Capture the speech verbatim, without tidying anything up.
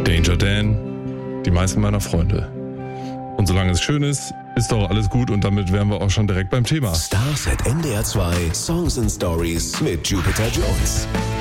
Danger Dan, die meisten meiner Freunde. Und solange es schön ist, ist doch alles gut und damit wären wir auch schon direkt beim Thema. Stars at N D R zwei Songs and Stories mit Jupiter Jones.